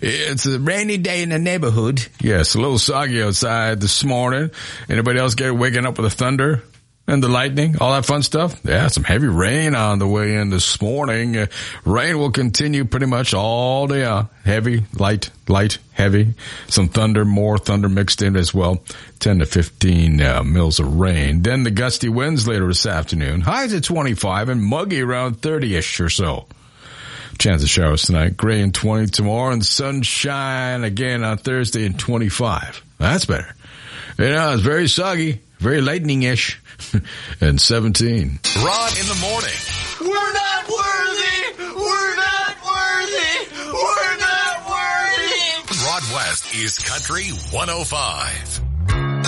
It's a rainy day in the neighborhood. Yes, a little soggy outside this morning. Anybody else waking up with the thunder and the lightning? All that fun stuff? Yeah, some heavy rain on the way in this morning. Rain will continue pretty much all day. Heavy, light, heavy. Some thunder, more thunder mixed in as well. 10 to 15 mils of rain. Then the gusty winds later this afternoon. Highs at 25 and muggy around 30-ish or so. Chance of showers tonight. Gray and 20 tomorrow and sunshine again on Thursday and 25. That's better. It's very soggy, very lightning-ish. And 17. Rod in the morning. We're not worthy. We're not worthy. We're not worthy. Rod West is Country 105.